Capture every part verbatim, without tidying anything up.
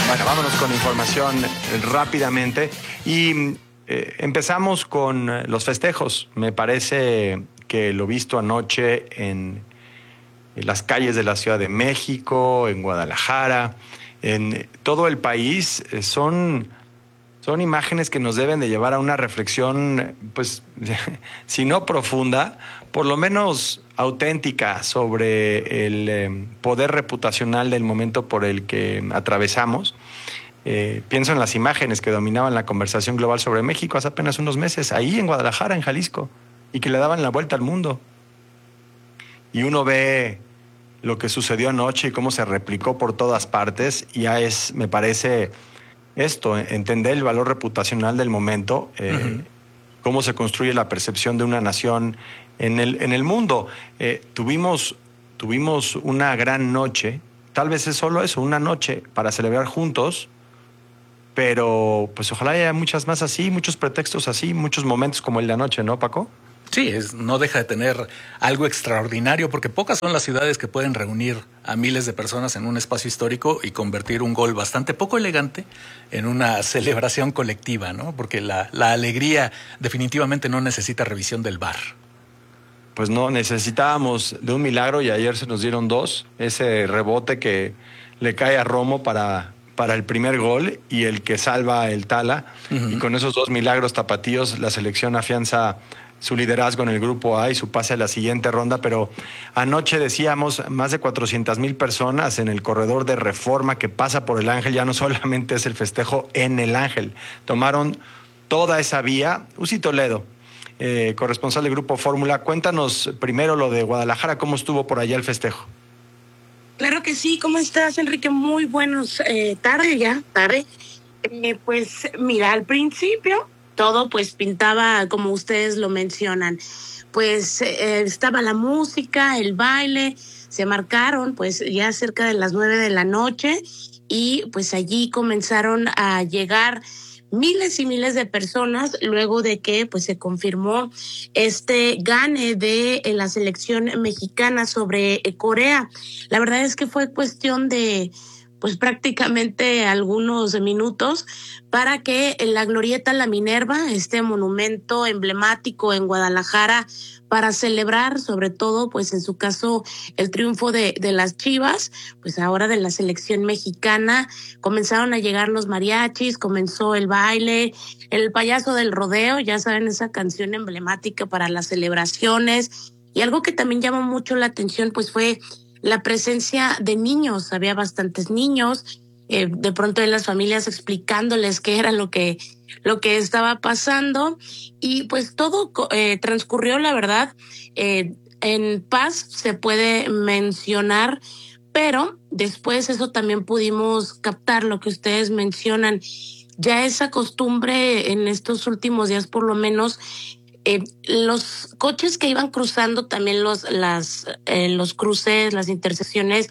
Bueno, vámonos con información rápidamente y eh, empezamos con los festejos. Me parece que lo visto anoche en, en las calles de la Ciudad de México, en Guadalajara, en todo el país, eh, son, son imágenes que nos deben de llevar a una reflexión, pues, si no profunda, por lo menos auténtica sobre el eh, poder reputacional del momento por el que atravesamos. Eh, pienso en las imágenes que dominaban la conversación global sobre México hace apenas unos meses, ahí en Guadalajara, en Jalisco, y que le daban la vuelta al mundo. Y uno ve lo que sucedió anoche y cómo se replicó por todas partes, y ya es, me parece, esto, entender el valor reputacional del momento, eh, uh-huh. cómo se construye la percepción de una nación en el, en el mundo. Eh, tuvimos, tuvimos una gran noche, tal vez es solo eso, una noche para celebrar juntos, pero pues ojalá haya muchas más así, muchos pretextos así, muchos momentos como el de anoche, ¿no, Paco? Sí, es, no deja de tener algo extraordinario, porque pocas son las ciudades que pueden reunir a miles de personas en un espacio histórico y convertir un gol bastante poco elegante en una celebración colectiva, ¿no? Porque la, la alegría definitivamente no necesita revisión del V A R. Pues no, necesitábamos de un milagro y ayer se nos dieron dos. Ese rebote que le cae a Romo para, para el primer gol y el que salva el Tala. Uh-huh. Y con esos dos milagros tapatíos la selección afianza su liderazgo en el grupo A y su pase a la siguiente ronda. Pero anoche decíamos más de cuatrocientas mil personas en el corredor de Reforma que pasa por el Ángel. Ya no solamente es el festejo en el Ángel, tomaron toda esa vía. Uzi Toledo, Eh, corresponsal del Grupo Fórmula, cuéntanos primero lo de Guadalajara, ¿cómo estuvo por allá el festejo? Claro que sí, ¿cómo estás, Enrique? Muy buenos eh, tarde ya, tarde. Eh, pues mira, al principio todo pues pintaba como ustedes lo mencionan, pues eh, estaba la música, el baile, se marcaron pues ya cerca de las nueve de la noche y pues allí comenzaron a llegar miles y miles de personas luego de que pues se confirmó este gane de la selección mexicana sobre Corea. La verdad es que fue cuestión de pues prácticamente algunos minutos para que en la Glorieta La Minerva, este monumento emblemático en Guadalajara, para celebrar sobre todo, pues en su caso, el triunfo de, de las Chivas, pues ahora de la selección mexicana, comenzaron a llegar los mariachis, comenzó el baile, el payaso del rodeo, ya saben, esa canción emblemática para las celebraciones, y algo que también llamó mucho la atención, pues fue la presencia de niños, había bastantes niños, eh, de pronto en las familias explicándoles qué era lo que lo que estaba pasando y pues todo eh, transcurrió, la verdad, eh, en paz, se puede mencionar, pero después eso también pudimos captar lo que ustedes mencionan, ya esa costumbre en estos últimos días por lo menos. Eh, los coches que iban cruzando también los, las, eh, los cruces, las intersecciones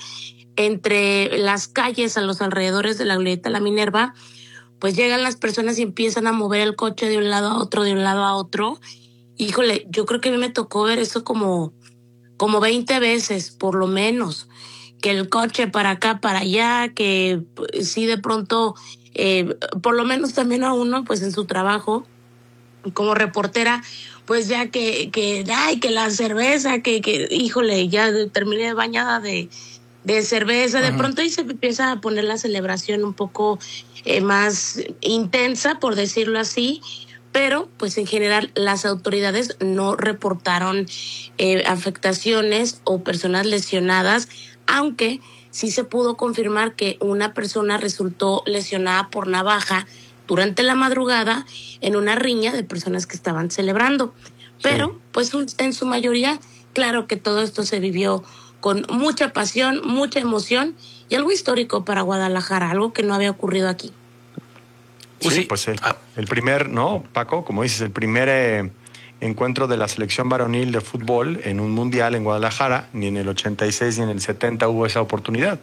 entre las calles a los alrededores de la Glorieta La Minerva, pues llegan las personas y empiezan a mover el coche de un lado a otro, de un lado a otro. Híjole, yo creo que a mí me tocó ver eso como, como veinte veces, por lo menos, que el coche para acá, para allá, que pues, sí de pronto, eh, por lo menos también a uno, pues en su trabajo, como reportera, pues ya que, que, ay, que la cerveza, que, que, híjole, ya terminé bañada de, de cerveza, uh-huh. De pronto ahí se empieza a poner la celebración un poco eh, más intensa, por decirlo así, pero pues en general las autoridades no reportaron eh, afectaciones o personas lesionadas, aunque sí se pudo confirmar que una persona resultó lesionada por navaja durante la madrugada en una riña de personas que estaban celebrando. Pero, sí. pues en su mayoría, claro que todo esto se vivió con mucha pasión, mucha emoción y algo histórico para Guadalajara, algo que no había ocurrido aquí. Sí, sí. pues el, el primer, ¿no, Paco? Como dices, el primer eh, encuentro de la selección varonil de fútbol en un mundial en Guadalajara, ni en el ochenta y seis ni en el setenta hubo esa oportunidad.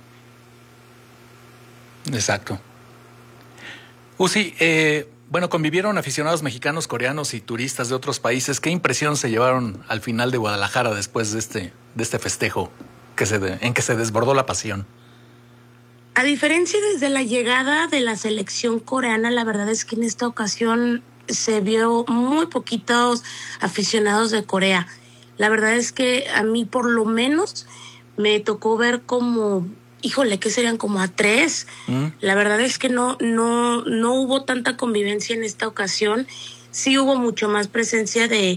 Exacto. Uzi, eh, bueno, convivieron aficionados mexicanos, coreanos y turistas de otros países. ¿Qué impresión se llevaron al final de Guadalajara después de este, de este festejo que se de, en que se desbordó la pasión? A diferencia desde la llegada de la selección coreana, la verdad es que en esta ocasión se vio muy poquitos aficionados de Corea. La verdad es que a mí por lo menos me tocó ver como, híjole, que serían como a tres. ¿Mm? La verdad es que no, no, no hubo tanta convivencia en esta ocasión. Sí hubo mucho más presencia de,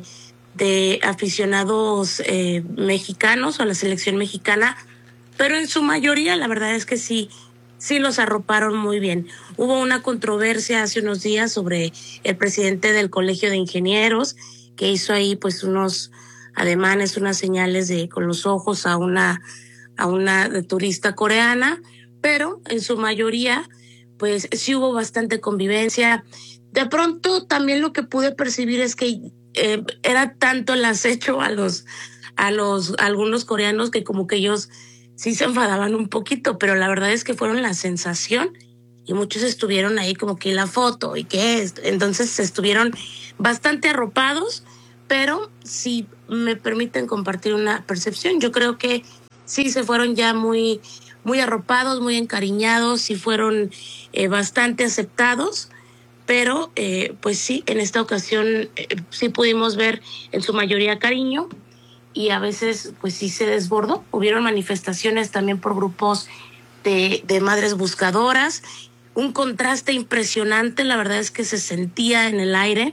de aficionados eh, mexicanos o a la selección mexicana, pero en su mayoría la verdad es que sí, sí los arroparon muy bien. Hubo una controversia hace unos días sobre el presidente del Colegio de Ingenieros, que hizo ahí pues unos ademanes, unas señales de con los ojos a una a una turista coreana, pero en su mayoría pues sí hubo bastante convivencia. De pronto también lo que pude percibir es que eh, era tanto el acecho a los a los a algunos coreanos que como que ellos sí se enfadaban un poquito, pero la verdad es que fueron la sensación y muchos estuvieron ahí como que la foto y que es, entonces estuvieron bastante arropados, pero si me permiten compartir una percepción, yo creo que sí se fueron ya muy, muy arropados, muy encariñados y fueron eh, bastante aceptados, pero eh, pues sí, en esta ocasión eh, sí pudimos ver en su mayoría cariño y a veces pues sí se desbordó. Hubieron manifestaciones también por grupos de, de madres buscadoras, un contraste impresionante, la verdad es que se sentía en el aire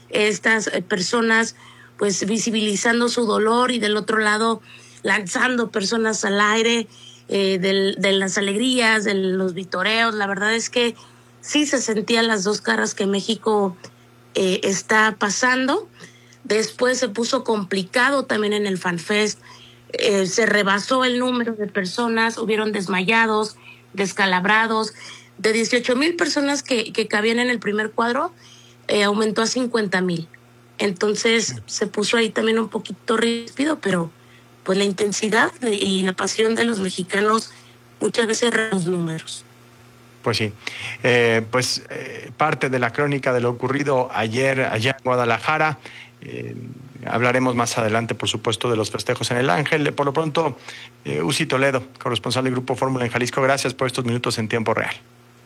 estas personas pues visibilizando su dolor y del otro lado lanzando personas al aire, eh, de, de las alegrías, de los vitoreos. La verdad es que sí se sentían las dos caras que México eh, está pasando. Después se puso complicado también en el FanFest, eh, se rebasó el número de personas, hubieron desmayados, descalabrados. De dieciocho mil personas que, que cabían en el primer cuadro, eh, aumentó a cincuenta mil. Entonces se puso ahí también un poquito ríspido, pero pues la intensidad y la pasión de los mexicanos muchas veces rebasa los números. Pues sí, eh, pues eh, parte de la crónica de lo ocurrido ayer allá en Guadalajara. Eh, hablaremos más adelante, por supuesto, de los festejos en el Ángel. Por lo pronto, eh, Uzi Toledo, corresponsal del Grupo Fórmula en Jalisco, gracias por estos minutos en tiempo real.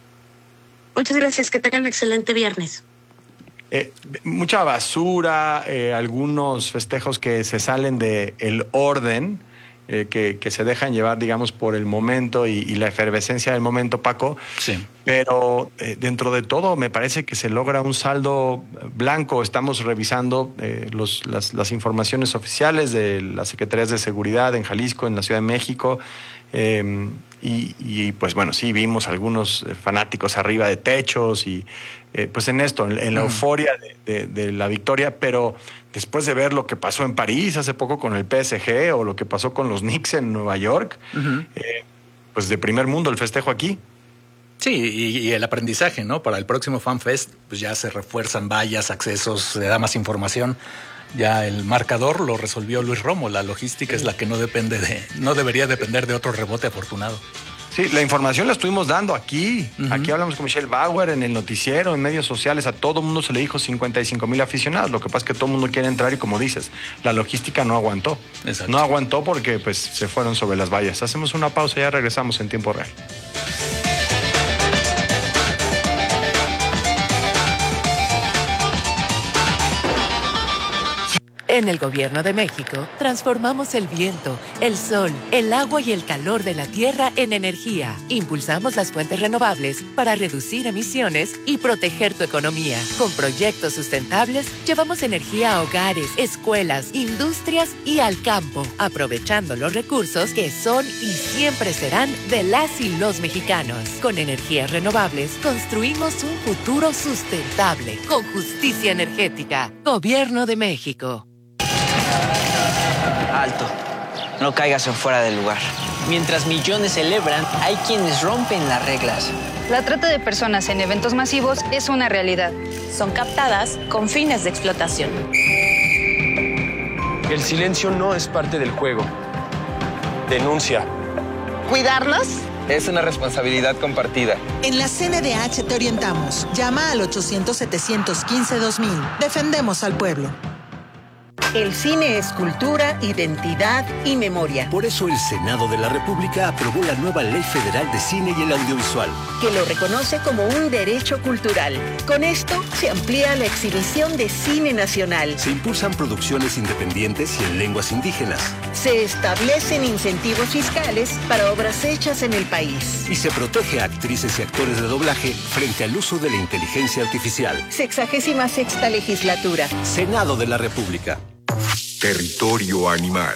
Muchas gracias, que tengan un excelente viernes. Eh, mucha basura, eh, algunos festejos que se salen de el orden, eh, que, que se dejan llevar, digamos, por el momento y, y la efervescencia del momento, Paco. Sí. Pero eh, dentro de todo me parece que se logra un saldo blanco. Estamos revisando eh, los, las, las informaciones oficiales de las Secretarías de Seguridad en Jalisco, en la Ciudad de México. Eh, y, y pues bueno, sí vimos algunos fanáticos arriba de techos y eh, pues en esto, en, en la uh-huh. euforia de, de, de la victoria, pero después de ver lo que pasó en París hace poco con el P S G o lo que pasó con los Knicks en Nueva York, uh-huh. eh, pues de primer mundo el festejo aquí. Sí, y, y el aprendizaje, ¿no? Para el próximo FanFest, pues ya se refuerzan vallas, accesos, se da más información. Ya el marcador lo resolvió Luis Romo, la logística sí. es la que no depende de, no debería depender de otro rebote afortunado. Sí, la información la estuvimos dando aquí. Uh-huh. Aquí hablamos con Michelle Bauer en el noticiero, en medios sociales. A todo mundo se le dijo cincuenta y cinco mil aficionados. Lo que pasa es que todo el mundo quiere entrar y, como dices, la logística no aguantó. Exacto. No aguantó porque pues se fueron sobre las vallas. Hacemos una pausa y ya regresamos en tiempo real. En el Gobierno de México, transformamos el viento, el sol, el agua y el calor de la tierra en energía. Impulsamos las fuentes renovables para reducir emisiones y proteger tu economía. Con proyectos sustentables, llevamos energía a hogares, escuelas, industrias y al campo, aprovechando los recursos que son y siempre serán de las y los mexicanos. Con energías renovables, construimos un futuro sustentable, con justicia energética. Gobierno de México. Alto, no caigas en fuera del lugar. Mientras millones celebran, hay quienes rompen las reglas. La trata de personas en eventos masivos es una realidad. Son captadas con fines de explotación. El silencio no es parte del juego. Denuncia. ¿Cuidarnos? Es una responsabilidad compartida. En la C N D H te orientamos. Llama al ochocientos, setecientos quince, dos mil. Defendemos al pueblo. El cine es cultura, identidad y memoria. Por eso el Senado de la República aprobó la nueva Ley Federal de Cine y el Audiovisual, que lo reconoce como un derecho cultural. Con esto se amplía la exhibición de cine nacional. Se impulsan producciones independientes y en lenguas indígenas. Se establecen incentivos fiscales para obras hechas en el país. Y se protege a actrices y actores de doblaje frente al uso de la inteligencia artificial. Sexagésima sexta legislatura. Senado de la República. Territorio animal.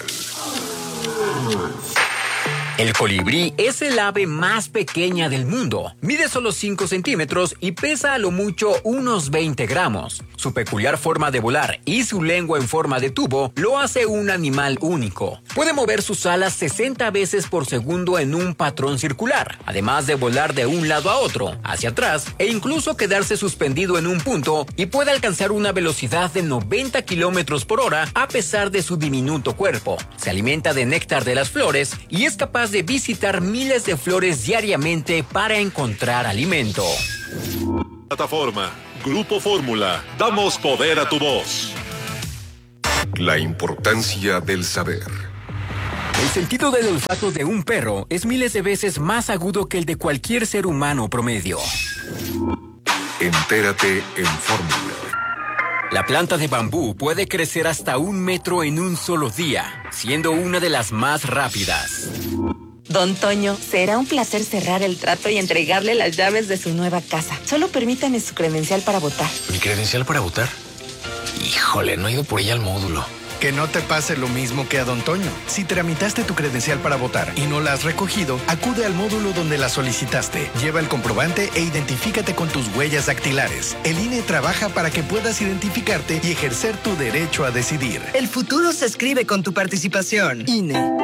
El colibrí es el ave más pequeña del mundo. Mide solo cinco centímetros y pesa a lo mucho unos veinte gramos. Su peculiar forma de volar y su lengua en forma de tubo lo hace un animal único. Puede mover sus alas sesenta veces por segundo en un patrón circular, además de volar de un lado a otro, hacia atrás e incluso quedarse suspendido en un punto, y puede alcanzar una velocidad de noventa kilómetros por hora a pesar de su diminuto cuerpo. Se alimenta de néctar de las flores y es capaz de visitar miles de flores diariamente para encontrar alimento. Plataforma Grupo Fórmula. Damos poder a tu voz. La importancia del saber. El sentido del olfato de un perro es miles de veces más agudo que el de cualquier ser humano promedio. Entérate en Fórmula. La planta de bambú puede crecer hasta un metro en un solo día, siendo una de las más rápidas. Don Toño, será un placer cerrar el trato y entregarle las llaves de su nueva casa. Solo permítame su credencial para votar. ¿Mi credencial para votar? Híjole, no he ido por ella al módulo. Que no te pase lo mismo que a Don Toño. Si tramitaste tu credencial para votar y no la has recogido, acude al módulo donde la solicitaste. Lleva el comprobante e identifícate con tus huellas dactilares. El I N E trabaja para que puedas identificarte y ejercer tu derecho a decidir. El futuro se escribe con tu participación. I N E.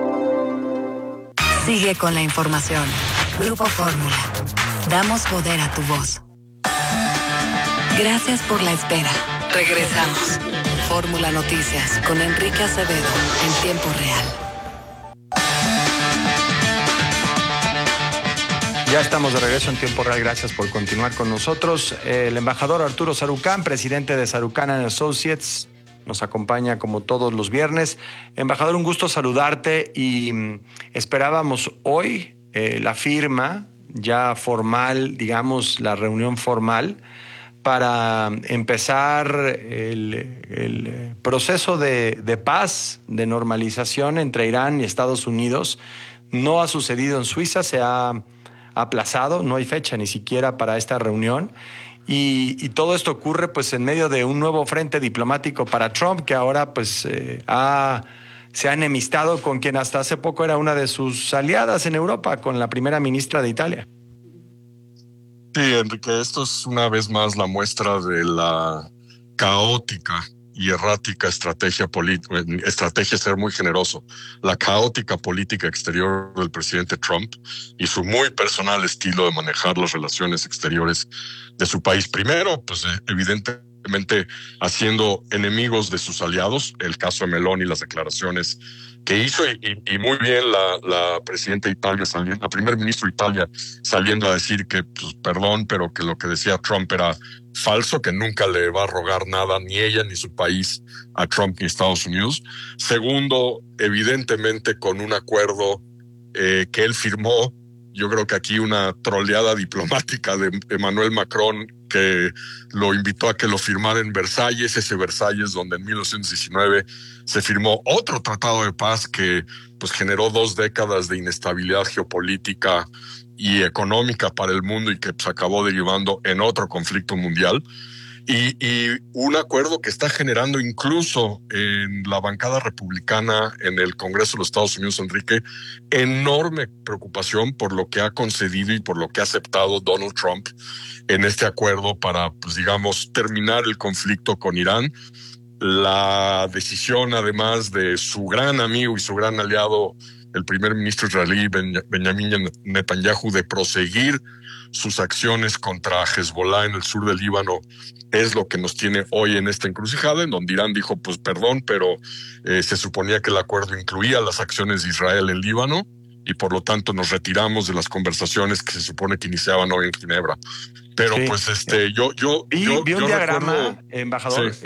Sigue con la información. Grupo Fórmula. Damos poder a tu voz. Gracias por la espera. Regresamos. Fórmula Noticias con Enrique Acevedo en tiempo real. Ya estamos de regreso en tiempo real. Gracias por continuar con nosotros. El embajador Arturo Sarucán, presidente de Sarucán and Associates, nos acompaña como todos los viernes. Embajador, un gusto saludarte y esperábamos hoy eh, la firma ya formal, digamos, la reunión formal para empezar el, el proceso de, de paz, de normalización entre Irán y Estados Unidos. No ha sucedido en Suiza, se ha aplazado, no hay fecha ni siquiera para esta reunión. Y, y todo esto ocurre pues en medio de un nuevo frente diplomático para Trump, que ahora pues eh, ha, se ha enemistado con quien hasta hace poco era una de sus aliadas en Europa, con la primera ministra de Italia. Sí, Enrique, esto es una vez más la muestra de la caótica y errática estrategia política, estrategia ser muy generoso, la caótica política exterior del presidente Trump y su muy personal estilo de manejar las relaciones exteriores de su país. Primero, pues evidentemente haciendo enemigos de sus aliados, el caso de Meloni y las declaraciones que hizo, y, y muy bien la, la presidenta de Italia, saliendo, la primer ministro de Italia saliendo a decir que, pues, perdón, pero que lo que decía Trump era falso, que nunca le va a rogar nada ni ella ni su país a Trump ni Estados Unidos. Segundo, evidentemente con un acuerdo eh, que él firmó, yo creo que aquí una troleada diplomática de Emmanuel Macron, que lo invitó a que lo firmara en Versalles, ese Versalles donde en mil novecientos diecinueve se firmó otro tratado de paz que pues generó dos décadas de inestabilidad geopolítica y económica para el mundo y que pues, acabó derivando en otro conflicto mundial. Y, y un acuerdo que está generando incluso en la bancada republicana en el Congreso de los Estados Unidos, Enrique, enorme preocupación por lo que ha concedido y por lo que ha aceptado Donald Trump en este acuerdo para, pues digamos, terminar el conflicto con Irán. La decisión, además, de su gran amigo y su gran aliado, el primer ministro israelí Benjamin Netanyahu, de proseguir sus acciones contra Hezbollah en el sur del Líbano, es lo que nos tiene hoy en esta encrucijada, en donde Irán dijo, pues perdón, pero eh, se suponía que el acuerdo incluía las acciones de Israel en Líbano y por lo tanto nos retiramos de las conversaciones que se supone que iniciaban hoy en Ginebra. Pero sí, pues este, yo, yo, vi, yo, vi un yo diagrama, recuerdo, embajador, sí. en,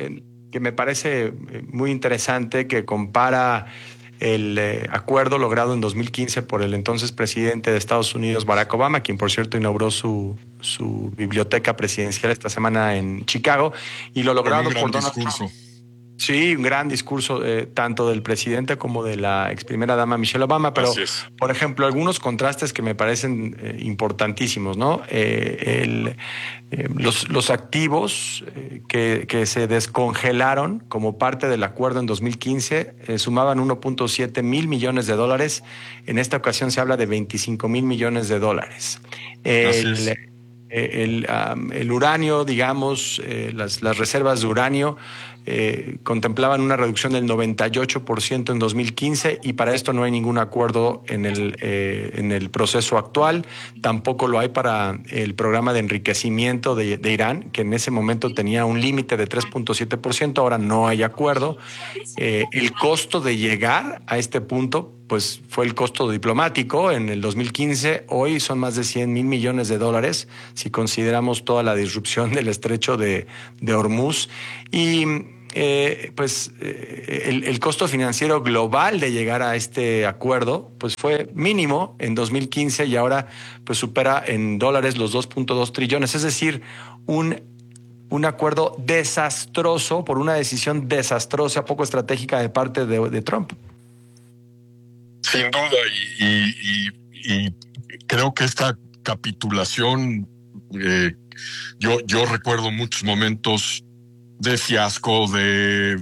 que me parece muy interesante, que compara el eh, acuerdo logrado en dos mil quince por el entonces presidente de Estados Unidos, Barack Obama, quien por cierto inauguró su, su biblioteca presidencial esta semana en Chicago, y lo logrado un gran por Donald discurso. Trump. Sí, un gran discurso eh, tanto del presidente como de la ex primera dama Michelle Obama, pero por ejemplo algunos contrastes que me parecen eh, importantísimos, ¿no? Eh, el, eh, los, los activos eh, que, que se descongelaron como parte del acuerdo en dos mil quince eh, sumaban uno punto siete mil millones de dólares. En esta ocasión se habla de veinticinco mil millones de dólares. El, el, um, el uranio, digamos, eh, las, las reservas de uranio eh, contemplaban una reducción del noventa y ocho por ciento en dos mil quince, y para esto no hay ningún acuerdo en el, eh, en el proceso actual. Tampoco lo hay para el programa de enriquecimiento de, de Irán, que en ese momento tenía un límite de tres punto siete por ciento. Ahora no hay acuerdo. Eh, el costo de llegar a este punto pues fue el costo diplomático en el dos mil quince. Hoy son más de cien mil millones de dólares si consideramos toda la disrupción del estrecho de, de Hormuz. Y eh, pues eh, el, el costo financiero global de llegar a este acuerdo pues fue mínimo en dos mil quince, y ahora pues supera en dólares los dos punto dos trillones. Es decir, un un acuerdo desastroso por una decisión desastrosa, poco estratégica de parte de, de Trump. Sin duda, y, y, y, y creo que esta capitulación, eh, yo, yo recuerdo muchos momentos de fiasco, de,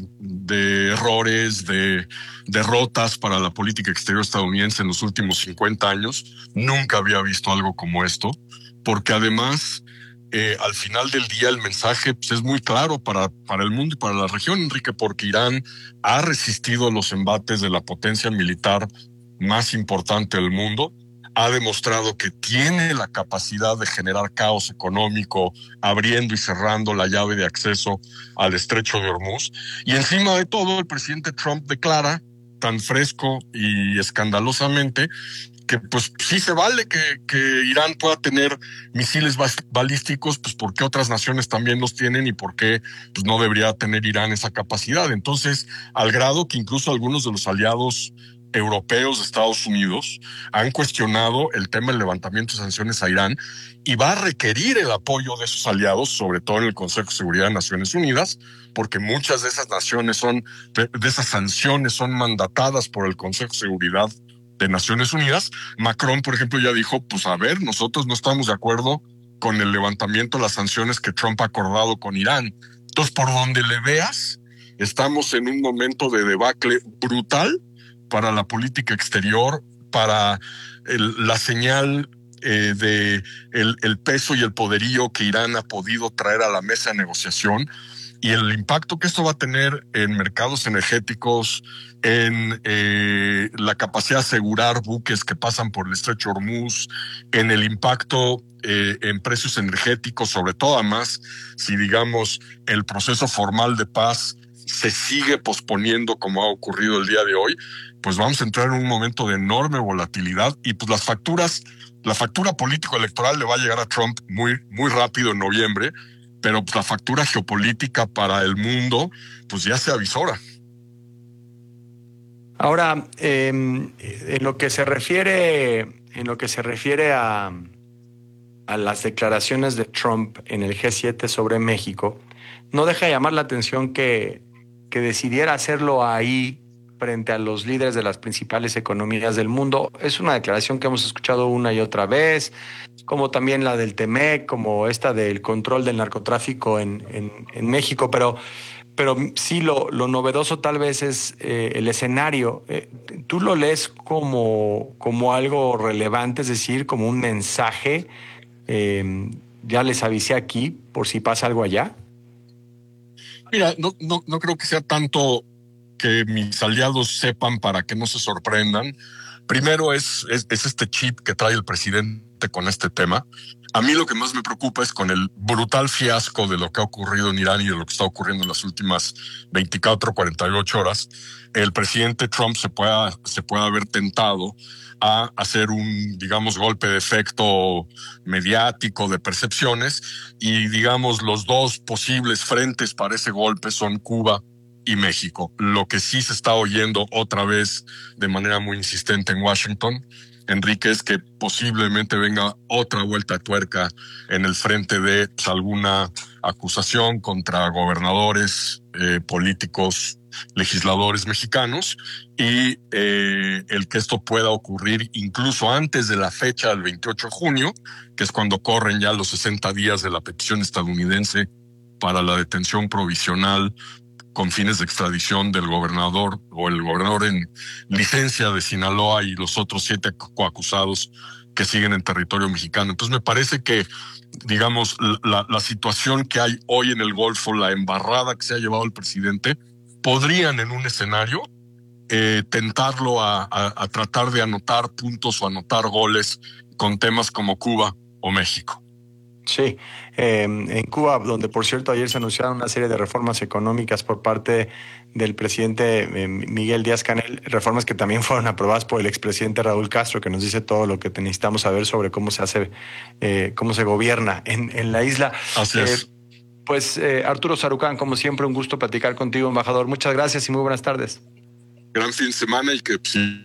de errores, de derrotas para la política exterior estadounidense en los últimos cincuenta años. Nunca había visto algo como esto, porque además, eh, al final del día, el mensaje pues, es muy claro para, para el mundo y para la región, Enrique, porque Irán ha resistido los embates de la potencia militar más importante del mundo, ha demostrado que tiene la capacidad de generar caos económico, abriendo y cerrando la llave de acceso al estrecho de Hormuz. Y encima de todo, el presidente Trump declara, tan fresco y escandalosamente, que pues sí se vale que, que Irán pueda tener misiles balísticos, pues porque otras naciones también los tienen y porque pues no debería tener Irán esa capacidad. Entonces, al grado que incluso algunos de los aliados europeos de Estados Unidos han cuestionado el tema del levantamiento de sanciones a Irán, y va a requerir el apoyo de esos aliados, sobre todo en el Consejo de Seguridad de Naciones Unidas, porque muchas de esas naciones son, de esas sanciones son mandatadas por el Consejo de Seguridad de Naciones Unidas. Macron, por ejemplo, ya dijo, pues a ver, nosotros no estamos de acuerdo con el levantamiento de las sanciones que Trump ha acordado con Irán. Entonces, por donde le veas, estamos en un momento de debacle brutal para la política exterior, para el, la señal eh, de el, el peso y el poderío que Irán ha podido traer a la mesa de negociación, y el impacto que esto va a tener en mercados energéticos, en eh, la capacidad de asegurar buques que pasan por el estrecho Hormuz, en el impacto eh, en precios energéticos, sobre todo además si digamos el proceso formal de paz se sigue posponiendo como ha ocurrido el día de hoy, pues vamos a entrar en un momento de enorme volatilidad, y pues las facturas, la factura político-electoral le va a llegar a Trump muy, muy rápido en noviembre, pero pues la factura geopolítica para el mundo pues ya se avisora. Ahora, eh, en lo que se refiere, en lo que se refiere a, a las declaraciones de Trump en el G siete sobre México, no deja de llamar la atención que, que decidiera hacerlo ahí frente a los líderes de las principales economías del mundo. Es una declaración que hemos escuchado una y otra vez, como también la del Temec, como esta del control del narcotráfico en, en, en México, pero, pero sí lo, lo novedoso tal vez es eh, el escenario. Eh, ¿Tú lo lees como, como algo relevante, es decir, como un mensaje? Eh, ya les avisé aquí por si pasa algo allá. Mira, no, no, no creo que sea tanto que mis aliados sepan para que no se sorprendan. Primero es, es, es este chip que trae el presidente con este tema. A mí lo que más me preocupa es con el brutal fiasco de lo que ha ocurrido en Irán y de lo que está ocurriendo en las últimas veinticuatro, cuarenta y ocho horas. El presidente Trump se pueda, se pueda haber tentado a hacer un, digamos, golpe de efecto mediático de percepciones y, digamos, los dos posibles frentes para ese golpe son Cuba y México. Lo que sí se está oyendo otra vez de manera muy insistente en Washington, Enrique, es que posiblemente venga otra vuelta de tuerca en el frente de pues, alguna acusación contra gobernadores, eh, políticos, legisladores mexicanos y eh, el que esto pueda ocurrir incluso antes de la fecha del veintiocho de junio, que es cuando corren ya los sesenta días de la petición estadounidense para la detención provisional con fines de extradición del gobernador o el gobernador en licencia de Sinaloa y los otros siete coacusados que siguen en territorio mexicano. Entonces me parece que, digamos, la, la situación que hay hoy en el Golfo, la embarrada que se ha llevado el presidente, podrían en un escenario eh, tentarlo a, a, a tratar de anotar puntos o anotar goles con temas como Cuba o México. Sí, eh, en Cuba, donde por cierto ayer se anunciaron una serie de reformas económicas por parte del presidente eh, Miguel Díaz-Canel, reformas que también fueron aprobadas por el expresidente Raúl Castro, que nos dice todo lo que necesitamos saber sobre cómo se hace, eh, cómo se gobierna en, en la isla. Así es. Eh, pues eh, Arturo Sarucán, como siempre, un gusto platicar contigo, embajador. Muchas gracias y muy buenas tardes. Gran fin de semana y que sí,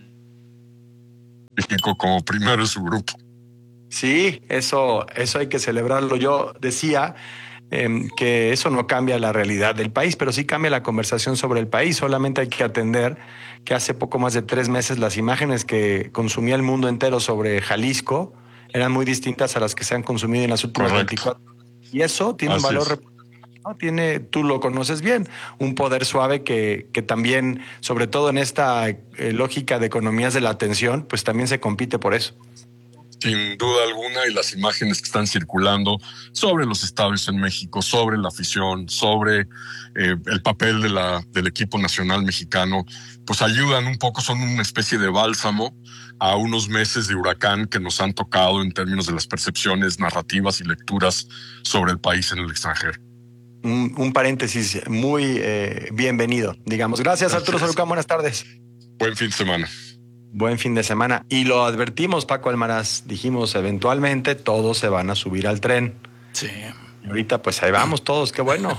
México como primero en su grupo. Sí, eso, eso hay que celebrarlo. Yo decía eh, que eso no cambia la realidad del país, pero sí cambia la conversación sobre el país. Solamente hay que atender que hace poco más de tres meses las imágenes que consumía el mundo entero sobre Jalisco eran muy distintas a las que se han consumido en las últimas Correcto. veinticuatro horas. Y eso tiene Así un valor es. reputacional, ¿no? Tiene, tú lo conoces bien, un poder suave que, que también, sobre todo en esta eh, lógica de economías de la atención, pues también se compite por eso. Sin duda alguna, y las imágenes que están circulando sobre los estadios en México, sobre la afición, sobre eh, el papel de la, del equipo nacional mexicano, pues ayudan un poco, son una especie de bálsamo a unos meses de huracán que nos han tocado en términos de las percepciones narrativas y lecturas sobre el país en el extranjero. Un, un paréntesis muy eh, bienvenido, digamos. Gracias, Gracias. Arturo Sarucán, buenas tardes. Buen fin de semana. Buen fin de semana. Y lo advertimos, Paco Almaraz, dijimos, eventualmente todos se van a subir al tren. Sí. Y ahorita pues ahí vamos todos, qué bueno.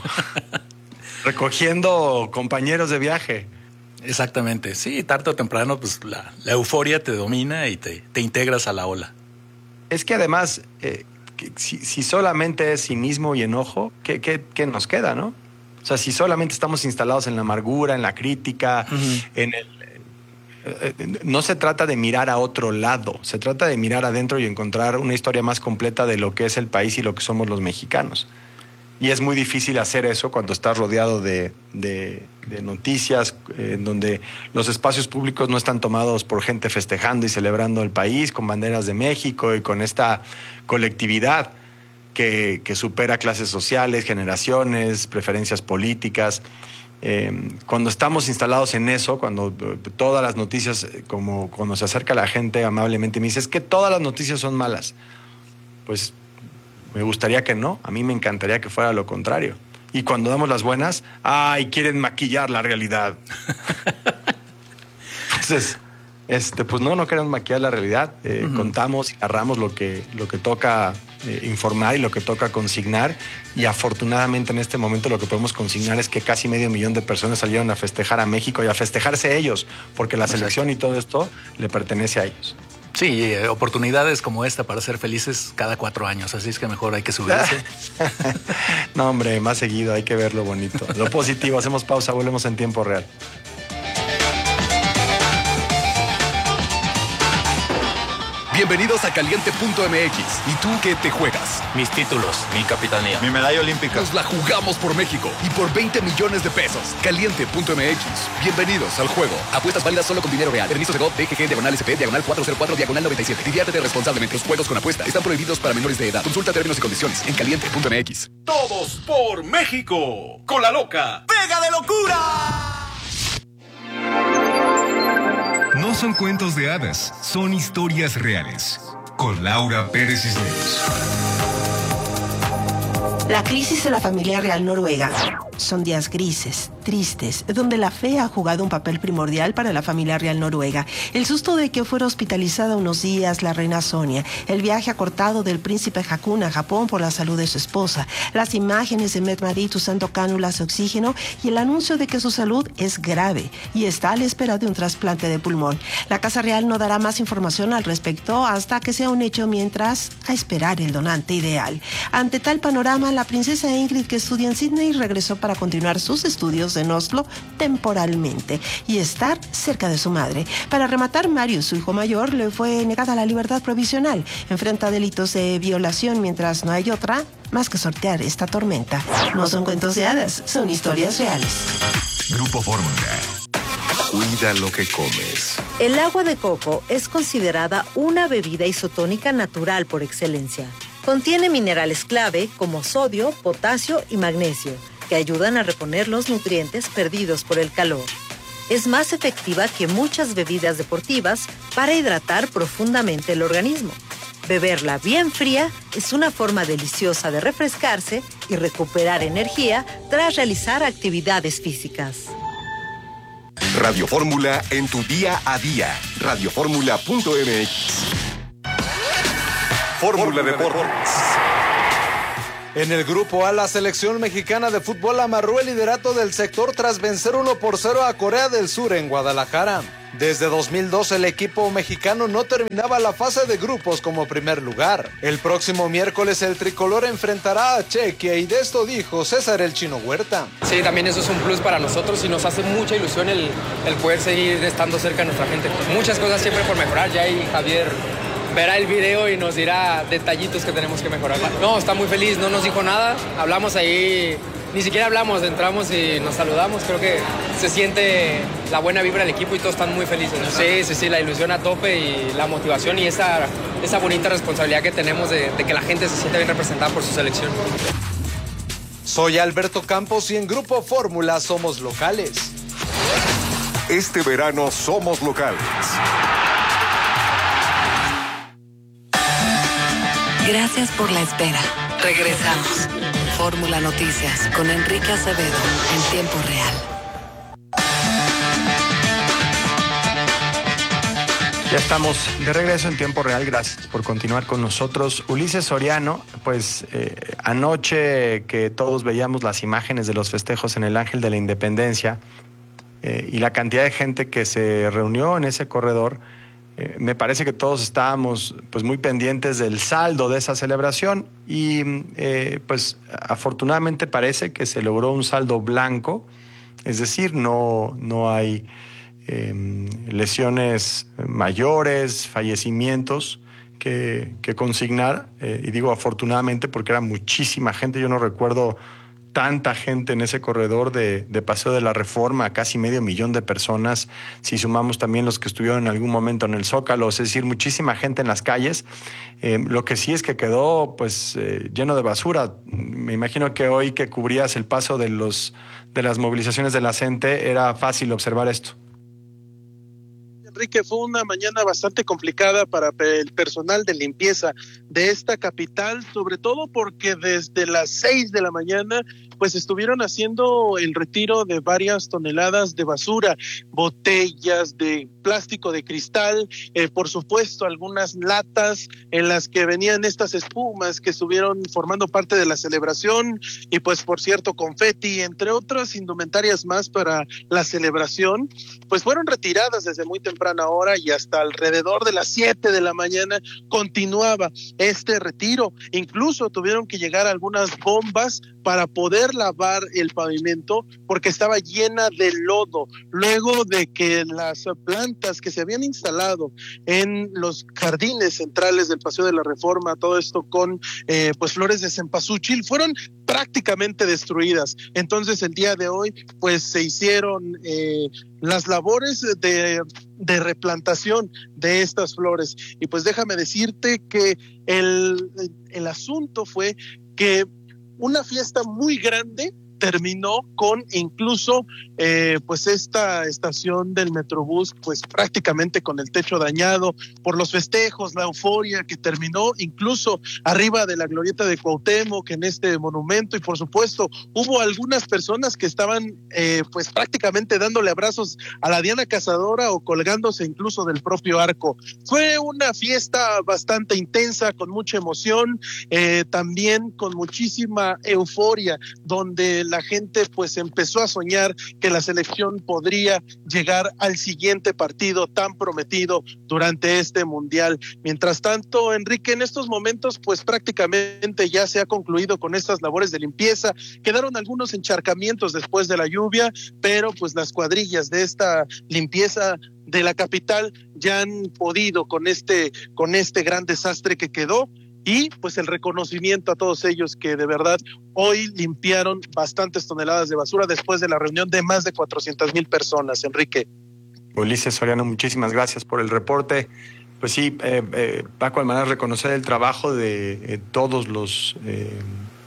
Recogiendo compañeros de viaje. Exactamente, sí, tarde o temprano pues la, la euforia te domina y te, te integras a la ola. Es que además, eh, que si, si solamente es cinismo y enojo, ¿qué, qué, qué nos queda, no? O sea, si solamente estamos instalados en la amargura, en la crítica, uh-huh. en el... No se trata de mirar a otro lado, se trata de mirar adentro y encontrar una historia más completa de lo que es el país y lo que somos los mexicanos. Y es muy difícil hacer eso cuando estás rodeado de, de, de noticias, eh, en donde los espacios públicos no están tomados por gente festejando y celebrando el país con banderas de México y con esta colectividad que, que supera clases sociales, generaciones, preferencias políticas. Eh, cuando estamos instalados en eso, cuando eh, todas las noticias, como cuando se acerca la gente amablemente y me dice, es que todas las noticias son malas, pues me gustaría que no, a mí me encantaría que fuera lo contrario. Y cuando damos las buenas, ¡ay, quieren maquillar la realidad! Entonces, este, pues no, no queremos maquillar la realidad, eh, uh-huh. contamos y narramos lo que, lo que toca eh, informar y lo que toca consignar, y afortunadamente en este momento lo que podemos consignar es que casi medio millón de personas salieron a festejar a México y a festejarse ellos, porque la selección y todo esto le pertenece a ellos. Sí, eh, oportunidades como esta para ser felices cada cuatro años, así es que mejor hay que subirse. No, hombre, más seguido, hay que ver lo bonito, lo positivo. Hacemos pausa, volvemos en tiempo real. Bienvenidos a Caliente punto M X. ¿Y tú qué te juegas? Mis títulos, mi capitanía, mi medalla olímpica. Nos la jugamos por México y por veinte millones de pesos. Caliente punto M X. Bienvenidos al juego. Apuestas válidas solo con dinero real. Permiso Segov, D G G, diagonal S P, diagonal cuatro cero cuatro, diagonal noventa y siete. Diviértete responsablemente. Los juegos con apuesta están prohibidos para menores de edad. Consulta términos y condiciones en Caliente punto M X. Todos por México. Con la loca. ¡Pega de locura! No son cuentos de hadas, son historias reales. Con Laura Pérez Cisneros. La crisis de la familia real noruega. Son días grises, tristes, donde la fe ha jugado un papel primordial para la familia real noruega. El susto de que fuera hospitalizada unos días la reina Sonia, el viaje acortado del príncipe Haakon a Japón por la salud de su esposa, las imágenes de Mette-Marit usando cánulas de oxígeno y el anuncio de que su salud es grave y está a la espera de un trasplante de pulmón. La Casa Real no dará más información al respecto hasta que sea un hecho, mientras a esperar el donante ideal. Ante tal panorama, la princesa Ingrid, que estudia en Sydney, regresó para continuar sus estudios en Oslo temporalmente y estar cerca de su madre. Para rematar, Marius, su hijo mayor, le fue negada la libertad provisional. Enfrenta delitos de violación, mientras no hay otra más que sortear esta tormenta. No son cuentos de hadas, son historias reales. Grupo Fórmula. Cuida lo que comes. El agua de coco es considerada una bebida isotónica natural por excelencia. Contiene minerales clave como sodio, potasio y magnesio, que ayudan a reponer los nutrientes perdidos por el calor. Es más efectiva que muchas bebidas deportivas para hidratar profundamente el organismo. Beberla bien fría es una forma deliciosa de refrescarse y recuperar energía tras realizar actividades físicas. Radio Fórmula en tu día a día. radio fórmula punto m x. Fórmula Deportes. En el grupo A, la selección mexicana de fútbol amarró el liderato del sector tras vencer uno por cero a Corea del Sur en Guadalajara. Desde dos mil doce el equipo mexicano no terminaba la fase de grupos como primer lugar. El próximo miércoles el tricolor enfrentará a Chequia y de esto dijo César el Chino Huerta. Sí, también eso es un plus para nosotros y nos hace mucha ilusión el, el poder seguir estando cerca de nuestra gente. Muchas cosas siempre por mejorar, ya ahí Javier verá el video y nos dirá detallitos que tenemos que mejorar. No, está muy feliz, no nos dijo nada, hablamos ahí, ni siquiera hablamos, entramos y nos saludamos, creo que se siente la buena vibra del equipo y todos están muy felices, ¿no? Sí, sí, sí, la ilusión a tope y la motivación y esa, esa bonita responsabilidad que tenemos de, de que la gente se sienta bien representada por su selección. Soy Alberto Campos y en Grupo Fórmula somos locales. Este verano somos locales. Gracias por la espera. Regresamos. Fórmula Noticias con Enrique Acevedo en tiempo real. Ya estamos de regreso en tiempo real. Gracias por continuar con nosotros. Ulises Soriano, pues eh, anoche que todos veíamos las imágenes de los festejos en el Ángel de la Independencia eh, y la cantidad de gente que se reunió en ese corredor, Eh, me parece que todos estábamos pues muy pendientes del saldo de esa celebración y eh, pues afortunadamente parece que se logró un saldo blanco, es decir, no, no hay eh, lesiones mayores, fallecimientos que, que consignar, eh, y digo afortunadamente porque era muchísima gente. Yo no recuerdo tanta gente en ese corredor de, de Paseo de la Reforma, casi medio millón de personas, si sumamos también los que estuvieron en algún momento en el Zócalo, es decir, muchísima gente en las calles. Eh, lo que sí es que quedó pues eh, lleno de basura. Me imagino que hoy que cubrías el paso de, los, de las movilizaciones de la gente, era fácil observar esto. Enrique, fue una mañana bastante complicada para el personal de limpieza de esta capital, sobre todo porque desde las seis de la mañana pues estuvieron haciendo el retiro de varias toneladas de basura, botellas de plástico, de cristal, eh, por supuesto algunas latas en las que venían estas espumas que estuvieron formando parte de la celebración y pues por cierto confeti, entre otras indumentarias más para la celebración, pues fueron retiradas desde muy temprana hora y hasta alrededor de las siete de la mañana continuaba este retiro. Incluso tuvieron que llegar algunas bombas para poder lavar el pavimento porque estaba llena de lodo, luego de que las plantas que se habían instalado en los jardines centrales del Paseo de la Reforma, todo esto con eh, pues flores de cempasúchil, fueron prácticamente destruidas. Entonces el día de hoy pues se hicieron eh, las labores de, de replantación de estas flores y pues déjame decirte que el, el asunto fue que una fiesta muy grande terminó con incluso eh, pues esta estación del Metrobús pues prácticamente con el techo dañado por los festejos, la euforia que terminó incluso arriba de la glorieta de Cuauhtémoc en este monumento, y por supuesto hubo algunas personas que estaban eh, pues prácticamente dándole abrazos a la Diana Cazadora o colgándose incluso del propio arco. Fue una fiesta bastante intensa, con mucha emoción, eh, también con muchísima euforia, donde la gente pues empezó a soñar que la selección podría llegar al siguiente partido tan prometido durante este mundial. Mientras tanto, Enrique, en estos momentos pues prácticamente ya se ha concluido con estas labores de limpieza. Quedaron algunos encharcamientos después de la lluvia, pero pues las cuadrillas de esta limpieza de la capital ya han podido con este con este gran desastre que quedó. Y pues el reconocimiento a todos ellos que de verdad hoy limpiaron bastantes toneladas de basura después de la reunión de más de cuatrocientas mil personas, Enrique. Ulises Soriano, muchísimas gracias por el reporte. Pues sí, eh, eh, Paco Almaraz, reconocer el trabajo de eh, todos los eh,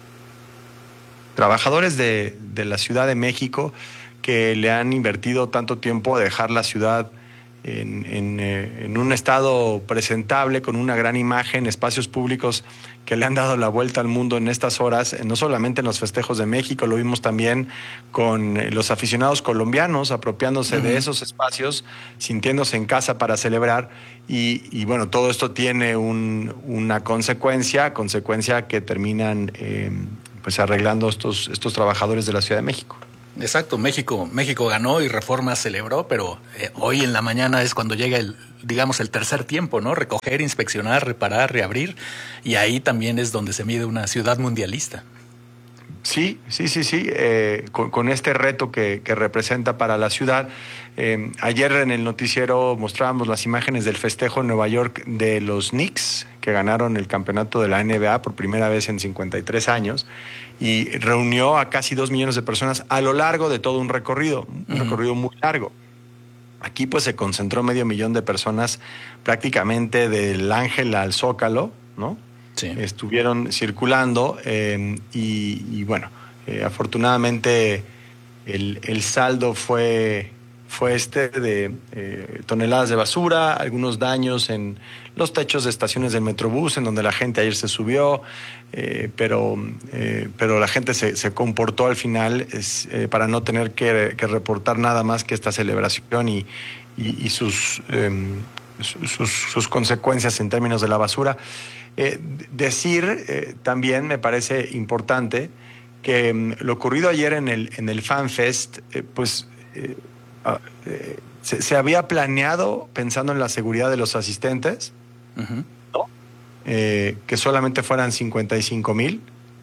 trabajadores de, de la Ciudad de México que le han invertido tanto tiempo a dejar la ciudad En, en, eh, en un estado presentable, con una gran imagen, espacios públicos que le han dado la vuelta al mundo en estas horas, eh, no solamente en los festejos de México, lo vimos también con eh, los aficionados colombianos apropiándose uh-huh. de esos espacios, sintiéndose en casa para celebrar, y, y bueno, todo esto tiene un, una consecuencia, consecuencia que terminan eh, pues arreglando estos, estos trabajadores de la Ciudad de México. Exacto, México, México ganó y Reforma celebró, pero eh, hoy en la mañana es cuando llega el, digamos, el tercer tiempo, ¿no? Recoger, inspeccionar, reparar, reabrir, y ahí también es donde se mide una ciudad mundialista. Sí, sí, sí, sí, eh, con, con este reto que, que representa para la ciudad. Eh, ayer en el noticiero mostrábamos las imágenes del festejo en Nueva York de los Knicks, que ganaron el campeonato de la N B A por primera vez en cincuenta y tres años, y reunió a casi dos millones de personas a lo largo de todo un recorrido, un uh-huh. recorrido muy largo. Aquí pues se concentró medio millón de personas prácticamente del Ángel al Zócalo, ¿no? Sí. Estuvieron circulando eh, y, y bueno, eh, afortunadamente el, el saldo fue, fue este de eh, toneladas de basura, algunos daños en los techos de estaciones del Metrobús, en donde la gente ayer se subió, eh, pero, eh, pero la gente se, se comportó al final es, eh, para no tener que, que reportar nada más que esta celebración y, y, y sus, eh, sus, sus consecuencias en términos de la basura. Eh, decir eh, también me parece importante que um, lo ocurrido ayer en el, en el FanFest, eh, pues eh, uh, eh, se, se había planeado pensando en la seguridad de los asistentes, uh-huh. ¿no? eh, que solamente fueran cincuenta y cinco mil,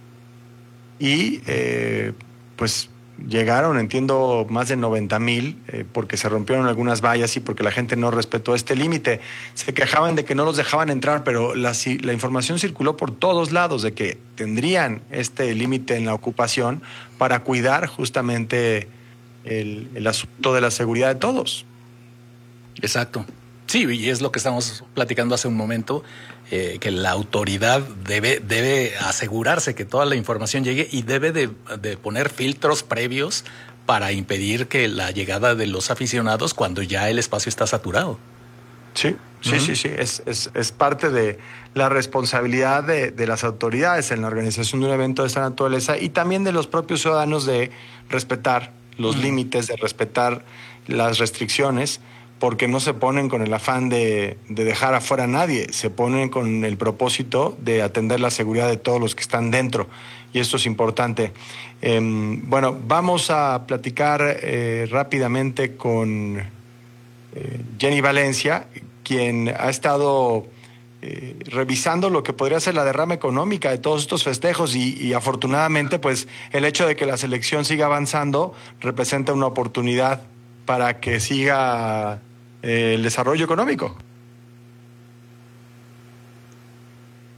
y eh, pues llegaron, entiendo, más de noventa mil, eh, porque se rompieron algunas vallas y porque la gente no respetó este límite. Se quejaban de que no los dejaban entrar, pero la, la información circuló por todos lados de que tendrían este límite en la ocupación para cuidar justamente el, el asunto de la seguridad de todos. Exacto. Sí, y es lo que estamos platicando hace un momento, eh, que la autoridad debe, debe asegurarse que toda la información llegue y debe de, de poner filtros previos para impedir que la llegada de los aficionados cuando ya el espacio está saturado. Sí, sí, uh-huh. sí, sí, es, es, es parte de la responsabilidad de, de las autoridades en la organización de un evento de esta naturaleza y también de los propios ciudadanos de respetar los uh-huh. límites, de respetar las restricciones, porque no se ponen con el afán de, de dejar afuera a nadie, se ponen con el propósito de atender la seguridad de todos los que están dentro, y esto es importante. Eh, bueno, vamos a platicar eh, rápidamente con eh, Jenny Valencia, quien ha estado eh, revisando lo que podría ser la derrama económica de todos estos festejos, y, y afortunadamente pues el hecho de que la selección siga avanzando representa una oportunidad para que siga eh, el desarrollo económico.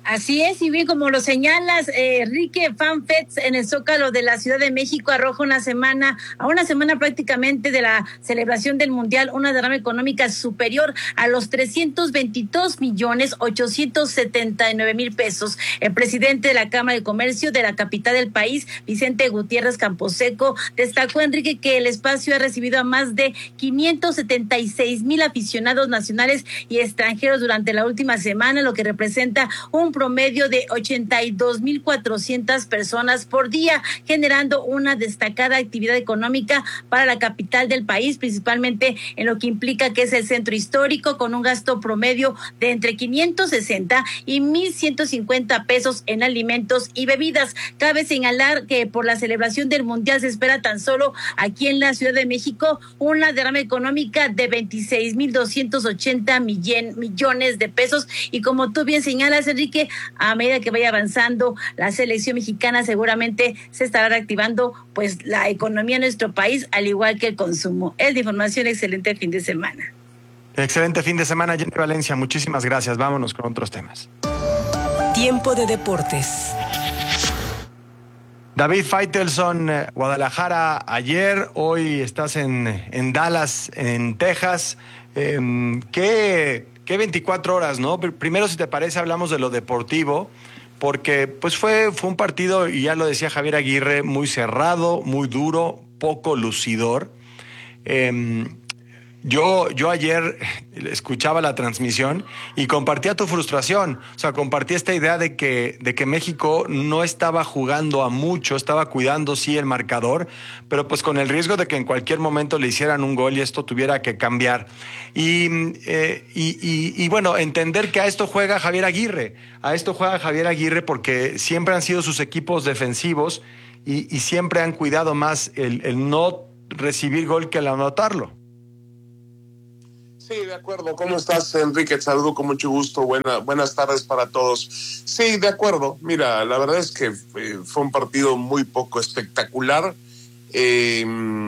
Así es, y bien como lo señalas, eh, Enrique, FanFest en el Zócalo de la Ciudad de México arroja una semana, a una semana prácticamente de la celebración del Mundial, una derrama económica superior a los trescientos veintidós millones ochocientos setenta y nueve mil pesos. El presidente de la Cámara de Comercio de la capital del país, Vicente Gutiérrez Camposeco, destacó, Enrique, que el espacio ha recibido a más de quinientos setenta y seis mil aficionados nacionales y extranjeros durante la última semana, lo que representa un promedio de ochenta y dos mil cuatrocientas personas por día, generando una destacada actividad económica para la capital del país, principalmente en lo que implica que es el centro histórico, con un gasto promedio de entre quinientos sesenta y mil ciento cincuenta pesos en alimentos y bebidas. Cabe señalar que por la celebración del Mundial se espera tan solo aquí en la Ciudad de México una derrama económica de veintiséis mil doscientos ochenta millones de pesos, y como tú bien señalas, Enrique, a medida que vaya avanzando la selección mexicana, seguramente se estará reactivando pues la economía de nuestro país, al igual que el consumo. Es de información, excelente fin de semana. Excelente fin de semana, Jenny Valencia. Muchísimas gracias. Vámonos con otros temas. Tiempo de deportes. David Faitelson, Guadalajara ayer, hoy estás en, en Dallas, en Texas. Eh, ¿qué, qué veinticuatro horas, ¿no? Primero, si te parece, hablamos de lo deportivo, porque pues fue, fue un partido, y ya lo decía Javier Aguirre, muy cerrado, muy duro, poco lucidor. Eh, Yo, yo ayer escuchaba la transmisión y compartía tu frustración, o sea, compartía esta idea de que, de que México no estaba jugando a mucho, estaba cuidando sí el marcador, pero pues con el riesgo de que en cualquier momento le hicieran un gol y esto tuviera que cambiar. Y, eh, y, y, y bueno, entender que a esto juega Javier Aguirre, a esto juega Javier Aguirre porque siempre han sido sus equipos defensivos y, y siempre han cuidado más el, el no recibir gol que el anotarlo. Sí, de acuerdo. ¿Cómo estás, Enrique? Te saludo con mucho gusto. Buena, buenas tardes para todos. Sí, de acuerdo. Mira, la verdad es que eh, fue un partido muy poco espectacular. Eh,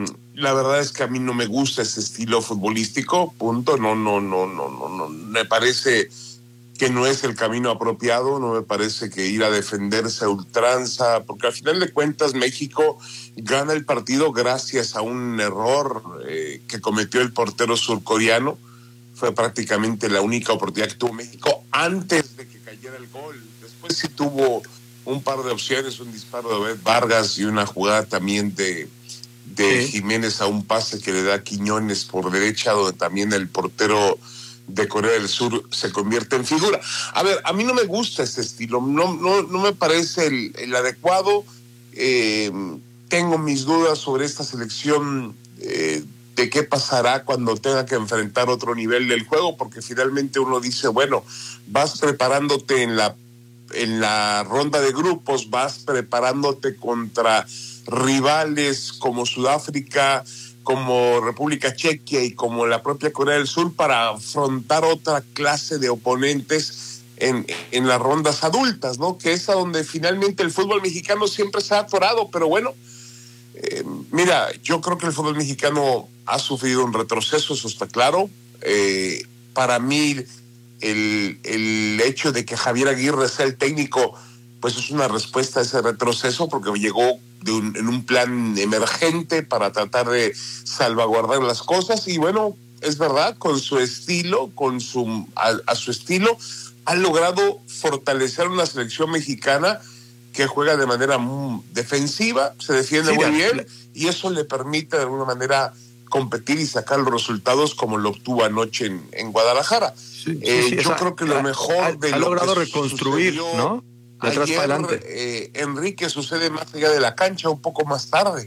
la verdad es que a mí no me gusta ese estilo futbolístico, punto. No, no, no, no, no, no. Me parece que no es el camino apropiado. No me parece que ir a defenderse a ultranza, porque al final de cuentas México gana el partido gracias a un error eh, que cometió el portero surcoreano. Fue prácticamente la única oportunidad que tuvo México antes de que cayera el gol. Después sí tuvo un par de opciones, un disparo de Obed Vargas y una jugada también de, de sí. Jiménez a un pase que le da Quiñones por derecha, donde también el portero de Corea del Sur se convierte en figura. A ver, a mí no me gusta este estilo, no, no, no me parece el, el adecuado. Eh, tengo mis dudas sobre esta selección, eh, de qué pasará cuando tenga que enfrentar otro nivel del juego, porque finalmente uno dice, bueno, vas preparándote en la, en la ronda de grupos, vas preparándote contra rivales como Sudáfrica, como República Checa y como la propia Corea del Sur para afrontar otra clase de oponentes en, en las rondas adultas, ¿no? Que es a donde finalmente el fútbol mexicano siempre se ha atorado, pero bueno, Eh, mira, yo creo que el fútbol mexicano ha sufrido un retroceso, eso está claro. Eh, para mí, el, el hecho de que Javier Aguirre sea el técnico, pues es una respuesta a ese retroceso, porque llegó de un, en un plan emergente para tratar de salvaguardar las cosas. Y bueno, es verdad, con su estilo, con su a, a su estilo, ha logrado fortalecer una selección mexicana que juega de manera muy defensiva, se defiende sí, muy bien, la... y eso le permite de alguna manera competir y sacar los resultados como lo obtuvo anoche en, en Guadalajara. Sí, eh, sí, yo esa, creo que lo mejor ha, de ha lo logrado que reconstruir, ¿no? De atrás ayer, para adelante. Eh, Enrique, sucede más allá de la cancha, un poco más tarde.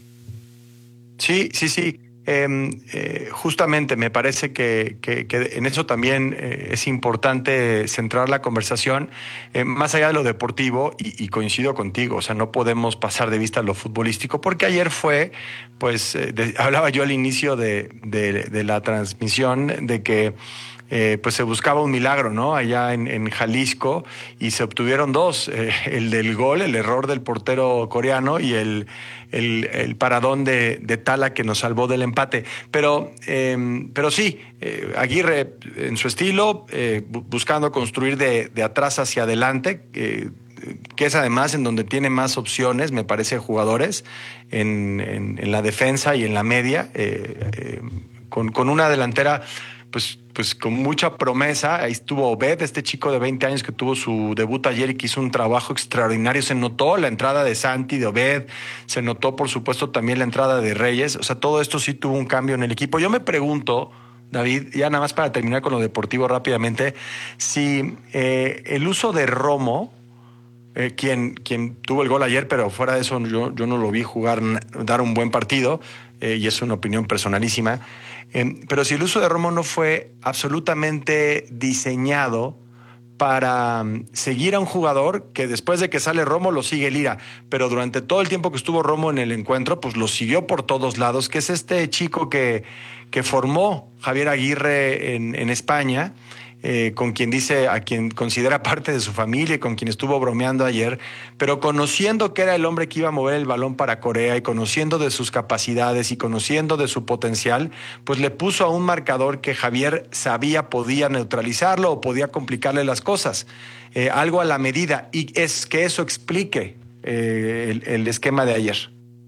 Sí, sí, sí. Eh, eh, justamente me parece que, que, que en eso también eh, es importante centrar la conversación eh, más allá de lo deportivo, y, y coincido contigo, o sea, no podemos pasar de vista lo futbolístico, porque ayer fue, pues, eh, de, hablaba yo al inicio de, de, de la transmisión de que eh, pues se buscaba un milagro, ¿no? Allá en, en Jalisco, y se obtuvieron dos, eh, el del gol, el error del portero coreano, y el, el, el paradón de, de Tala que nos salvó del empate. Pero, eh, pero sí, eh, Aguirre en su estilo, eh, buscando construir de, de atrás hacia adelante, eh, que es además en donde tiene más opciones, me parece, jugadores en, en, en la defensa y en la media, eh, eh, con, con una delantera pues, pues con mucha promesa. Ahí estuvo Obed, este chico de veinte años que tuvo su debut ayer y que hizo un trabajo extraordinario. Se notó la entrada de Santi, de Obed, se notó por supuesto también la entrada de Reyes. O sea, todo esto sí tuvo un cambio en el equipo. Yo me pregunto, David, ya nada más para terminar con lo deportivo rápidamente, si eh, el uso de Romo, Eh, quien, quien tuvo el gol ayer, pero fuera de eso yo, yo no lo vi jugar, dar un buen partido, eh, y es una opinión personalísima. Eh, pero si el uso de Romo no fue absolutamente diseñado para um, seguir a un jugador que después de que sale Romo lo sigue Lira, pero durante todo el tiempo que estuvo Romo en el encuentro, pues lo siguió por todos lados, que es este chico que, que formó Javier Aguirre en, en España, Eh, con quien dice, a quien considera parte de su familia y con quien estuvo bromeando ayer, pero conociendo que era el hombre que iba a mover el balón para Corea y conociendo de sus capacidades y conociendo de su potencial, pues le puso a un marcador que Javier sabía podía neutralizarlo o podía complicarle las cosas, eh, algo a la medida, y es que eso explique eh, el, el esquema de ayer.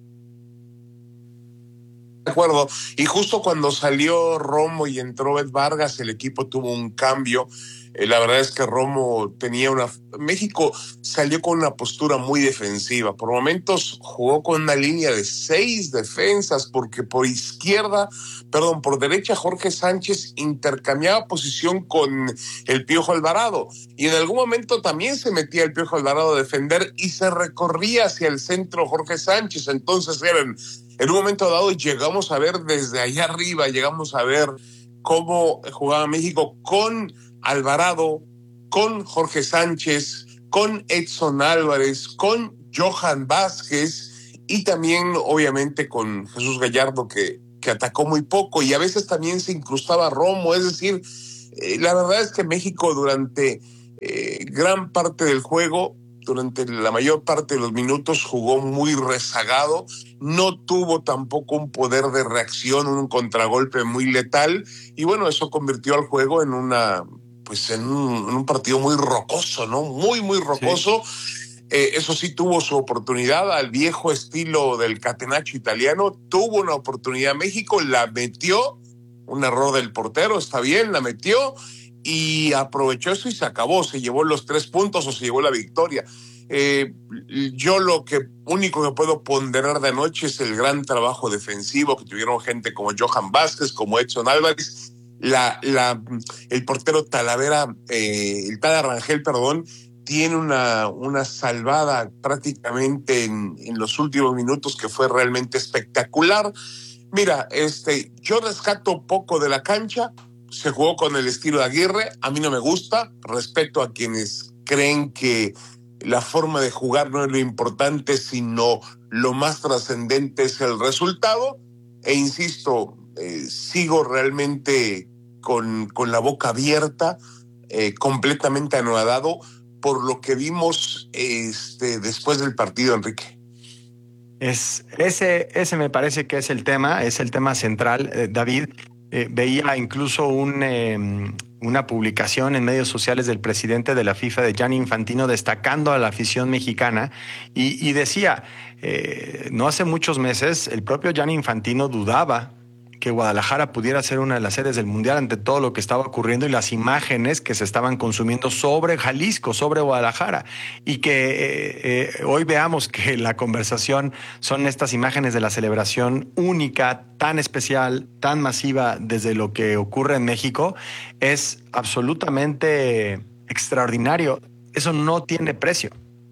De acuerdo, y justo cuando salió Romo y entró Ed Vargas, el equipo tuvo un cambio. Eh, la verdad es que Romo tenía una... México salió con una postura muy defensiva. Por momentos jugó con una línea de seis defensas, porque por izquierda, perdón, por derecha Jorge Sánchez intercambiaba posición con el Piojo Alvarado. Y en algún momento también se metía el Piojo Alvarado a defender y se recorría hacia el centro Jorge Sánchez. Entonces eran... En un momento dado llegamos a ver desde allá arriba, llegamos a ver cómo jugaba México con Alvarado, con Jorge Sánchez, con Edson Álvarez, con Johan Vázquez y también obviamente con Jesús Gallardo que, que atacó muy poco, y a veces también se incrustaba Romo. Es decir, eh, la verdad es que México durante eh, gran parte del juego, durante la mayor parte de los minutos, jugó muy rezagado, no tuvo tampoco un poder de reacción, un contragolpe muy letal, y bueno, eso convirtió al juego en una, pues en un, en un partido muy rocoso, ¿no? Muy, muy rocoso. Sí. Eh, eso sí, tuvo su oportunidad al viejo estilo del catenaccio italiano, tuvo una oportunidad México, la metió, un error del portero, está bien, la metió, y aprovechó eso y se acabó, se llevó los tres puntos o se llevó la victoria. Eh, yo lo que único que puedo ponderar de anoche es el gran trabajo defensivo que tuvieron gente como Johan Vázquez, como Edson Álvarez, la, la, el portero Talavera, eh, el Tala Rangel, perdón, tiene una, una salvada prácticamente en, en los últimos minutos que fue realmente espectacular. Mira, este, yo rescato poco de la cancha. Se jugó con el estilo de Aguirre, a mí no me gusta, respeto a quienes creen que la forma de jugar no es lo importante, sino lo más trascendente es el resultado, e insisto, eh, sigo realmente con, con la boca abierta, eh, completamente anodado por lo que vimos este, después del partido, Enrique. Es, ese, ese me parece que es el tema, es el tema central, eh, David. Eh, veía incluso un, eh, una publicación en medios sociales del presidente de la FIFA, de Gianni Infantino, destacando a la afición mexicana y, y decía, eh, no hace muchos meses el propio Gianni Infantino dudaba que Guadalajara pudiera ser una de las sedes del Mundial ante todo lo que estaba ocurriendo y las imágenes que se estaban consumiendo sobre Jalisco, sobre Guadalajara, y que eh, eh, hoy veamos que la conversación son estas imágenes de la celebración única, tan especial, tan masiva desde lo que ocurre en México, es absolutamente extraordinario. Eso no tiene precio.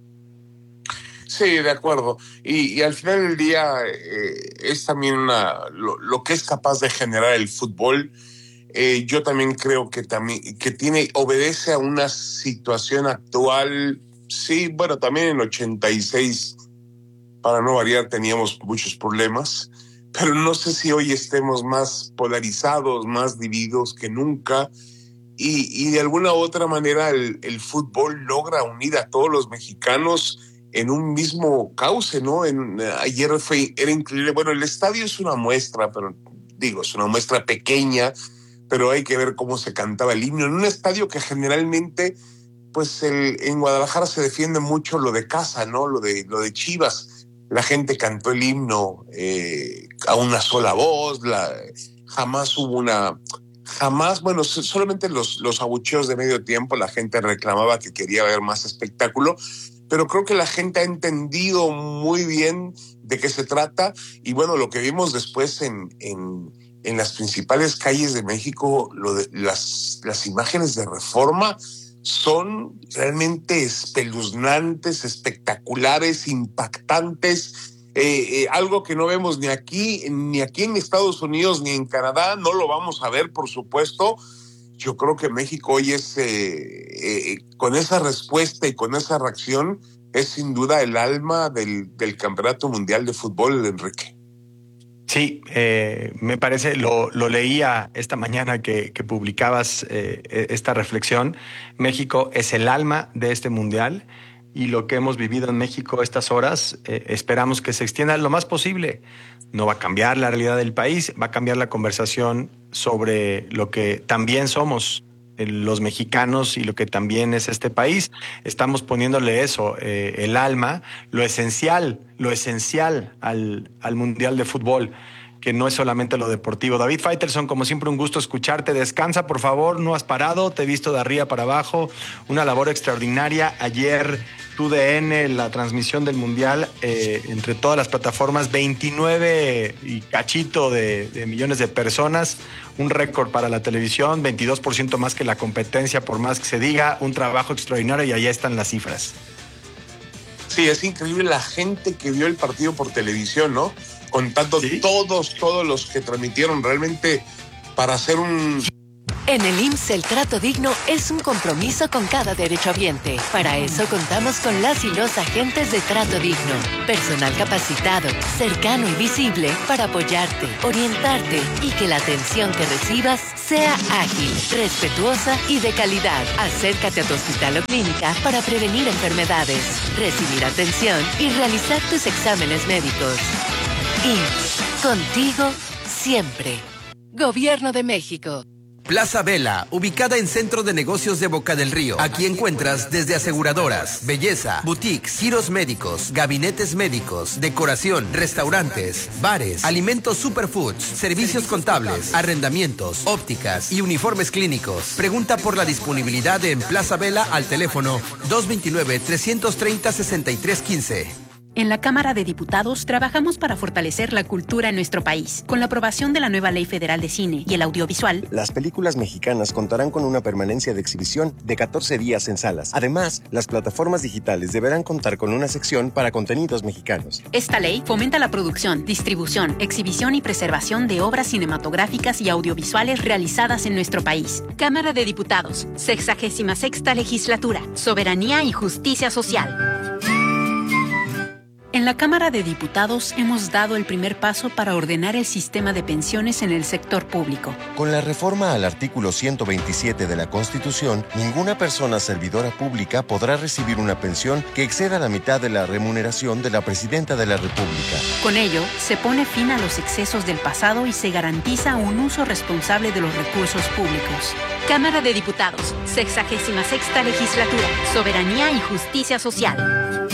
Sí, de acuerdo. Y, y al final del día eh, es también una, lo, lo que es capaz de generar el fútbol. Eh, yo también creo que también que tiene obedece a una situación actual. Sí, bueno, también en ochenta y seis, para no variar, teníamos muchos problemas, pero no sé si hoy estemos más polarizados, más divididos que nunca. y, y de alguna u otra manera el, el fútbol logra unir a todos los mexicanos en un mismo cauce, ¿no? En, ayer fue, era increíble. Bueno, el estadio es una muestra, pero digo, es una muestra pequeña, pero hay que ver cómo se cantaba el himno. En un estadio que generalmente, pues el, en Guadalajara se defiende mucho lo de casa, ¿no? Lo de, lo de Chivas. La gente cantó el himno eh, a una sola voz, la, jamás hubo una... Jamás, bueno, solamente los, los abucheos de medio tiempo, la gente reclamaba que quería ver más espectáculo, pero creo que la gente ha entendido muy bien de qué se trata, y bueno, lo que vimos después en, en, en las principales calles de México, lo de, las, las imágenes de Reforma son realmente espeluznantes, espectaculares, impactantes, eh, eh, algo que no vemos ni aquí, ni aquí en Estados Unidos, ni en Canadá, no lo vamos a ver, por supuesto. Yo creo que México hoy es, eh, eh, con esa respuesta y con esa reacción, es sin duda el alma del, del Campeonato Mundial de Fútbol, Enrique. Sí, eh, me parece, lo, lo leía esta mañana que, que publicabas eh, esta reflexión. México es el alma de este mundial y lo que hemos vivido en México estas horas, eh, esperamos que se extienda lo más posible. No va a cambiar la realidad del país, va a cambiar la conversación sobre lo que también somos los mexicanos y lo que también es este país. Estamos poniéndole eso, eh, el alma, lo esencial, lo esencial al, al Mundial de Fútbol, que no es solamente lo deportivo. David Faitelson, como siempre, un gusto escucharte. Descansa, por favor, no has parado, te he visto de arriba para abajo, una labor extraordinaria. Ayer, T U D N, la transmisión del Mundial, eh, entre todas las plataformas, veintinueve y cachito de, de millones de personas, un récord para la televisión, veintidós por ciento más que la competencia, por más que se diga, un trabajo extraordinario, y allá están las cifras. Sí, es increíble la gente que vio el partido por televisión, ¿no? Contando ¿Sí? todos, todos los que transmitieron, realmente para hacer un... En el I M S S el trato digno es un compromiso con cada derechohabiente. Para eso contamos con las y los agentes de Trato Digno. Personal capacitado, cercano y visible para apoyarte, orientarte y que la atención que recibas sea ágil, respetuosa y de calidad. Acércate a tu hospital o clínica para prevenir enfermedades, recibir atención y realizar tus exámenes médicos. I M S S, contigo siempre. Gobierno de México. Plaza Vela, ubicada en Centro de Negocios de Boca del Río. Aquí encuentras desde aseguradoras, belleza, boutiques, giros médicos, gabinetes médicos, decoración, restaurantes, bares, alimentos superfoods, servicios contables, arrendamientos, ópticas y uniformes clínicos. Pregunta por la disponibilidad en Plaza Vela al teléfono dos dos nueve, tres tres cero, seis tres uno cinco. En la Cámara de Diputados trabajamos para fortalecer la cultura en nuestro país. Con la aprobación de la nueva Ley Federal de Cine y el audiovisual, las películas mexicanas contarán con una permanencia de exhibición de catorce días en salas. Además, las plataformas digitales deberán contar con una sección para contenidos mexicanos. Esta ley fomenta la producción, distribución, exhibición y preservación de obras cinematográficas y audiovisuales realizadas en nuestro país. Cámara de Diputados, sexagésima sexta legislatura, soberanía y justicia social. En la Cámara de Diputados hemos dado el primer paso para ordenar el sistema de pensiones en el sector público. Con la reforma al artículo ciento veintisiete de la Constitución, ninguna persona servidora pública podrá recibir una pensión que exceda la mitad de la remuneración de la Presidenta de la República. Con ello, se pone fin a los excesos del pasado y se garantiza un uso responsable de los recursos públicos. Cámara de Diputados, sexagésima sexta legislatura, soberanía y justicia social.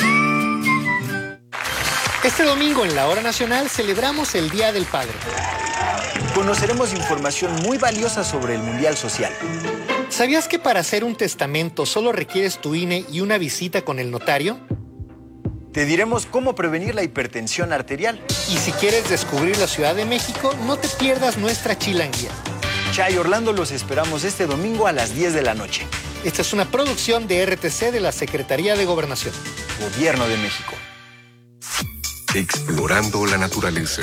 Este domingo en la Hora Nacional celebramos el Día del Padre. Conoceremos información muy valiosa sobre el Mundial Social. ¿Sabías que para hacer un testamento solo requieres tu I N E y una visita con el notario? Te diremos cómo prevenir la hipertensión arterial. Y si quieres descubrir la Ciudad de México, no te pierdas nuestra chilanguía. Chay Orlando, los esperamos este domingo a las diez de la noche. Esta es una producción de R T C de la Secretaría de Gobernación. Gobierno de México. Explorando la naturaleza.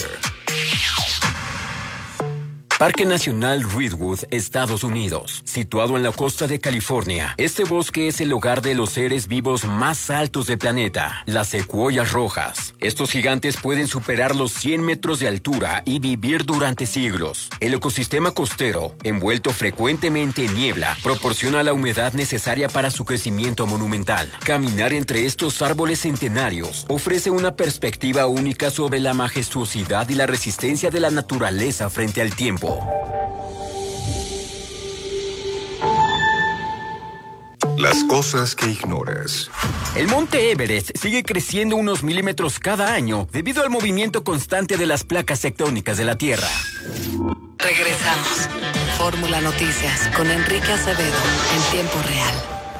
Parque Nacional Redwood, Estados Unidos. Situado en la costa de California, este bosque es el hogar de los seres vivos más altos del planeta, las secuoyas rojas. Estos gigantes pueden superar los cien metros de altura y vivir durante siglos. El ecosistema costero, envuelto frecuentemente en niebla, proporciona la humedad necesaria para su crecimiento monumental. Caminar entre estos árboles centenarios ofrece una perspectiva única sobre la majestuosidad y la resistencia de la naturaleza frente al tiempo. Las cosas que ignoras. El monte Everest sigue creciendo unos milímetros cada año debido al movimiento constante de las placas tectónicas de la Tierra. Regresamos. Fórmula Noticias con Enrique Acevedo en tiempo real.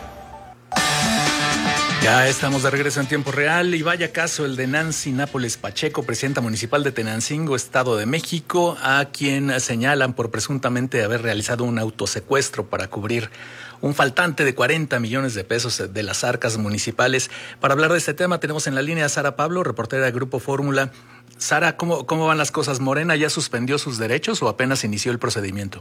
Ya estamos de regreso en tiempo real y vaya caso el de Nancy Nápoles Pacheco, presidenta municipal de Tenancingo, Estado de México, a quien señalan por presuntamente haber realizado un autosecuestro para cubrir un faltante de cuarenta millones de pesos de las arcas municipales. Para hablar de este tema tenemos en la línea a Sara Pablo, reportera de Grupo Fórmula. Sara, ¿cómo, cómo van las cosas? ¿Morena ya suspendió sus derechos o apenas inició el procedimiento?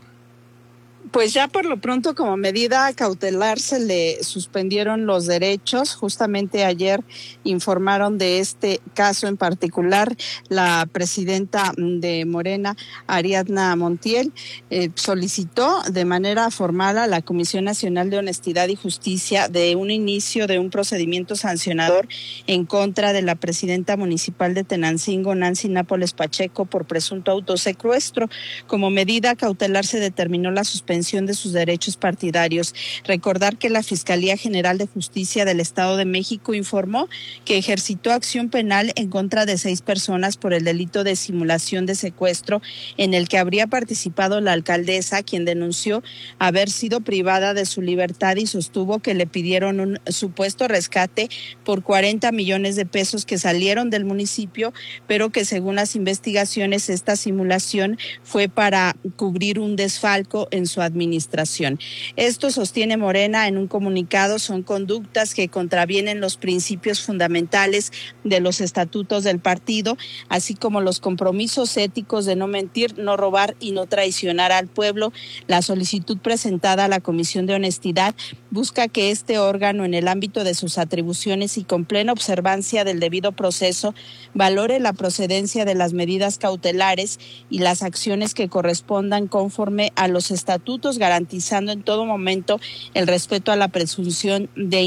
Pues ya por lo pronto, como medida cautelar, se le suspendieron los derechos. Justamente ayer informaron de este caso en particular la presidenta de Morena, Ariadna Montiel, eh, solicitó de manera formal a la Comisión Nacional de Honestidad y Justicia de un inicio de un procedimiento sancionador en contra de la presidenta municipal de Tenancingo, Nancy Nápoles Pacheco, por presunto autosecuestro. Como medida cautelar se determinó la suspensión de sus derechos partidarios. Recordar que la Fiscalía General de Justicia del Estado de México informó que ejercitó acción penal en contra de seis personas por el delito de simulación de secuestro en el que habría participado la alcaldesa, quien denunció haber sido privada de su libertad y sostuvo que le pidieron un supuesto rescate por cuarenta millones de pesos que salieron del municipio, pero que según las investigaciones esta simulación fue para cubrir un desfalco en su administración. Esto, sostiene Morena en un comunicado, son conductas que contravienen los principios fundamentales de los estatutos del partido, así como los compromisos éticos de no mentir, no robar y no traicionar al pueblo. La solicitud presentada a la Comisión de Honestidad busca que este órgano, en el ámbito de sus atribuciones y con plena observancia del debido proceso, valore la procedencia de las medidas cautelares y las acciones que correspondan conforme a los estatutos, garantizando en todo momento el respeto a la presunción de